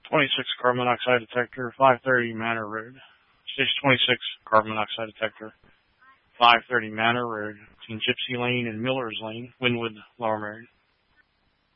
26 carbon monoxide detector, 530 Manor Road. Station 26 carbon monoxide detector, 530 Manor Road, between Gypsy Lane and Miller's Lane, Wynwood, Lower Merion.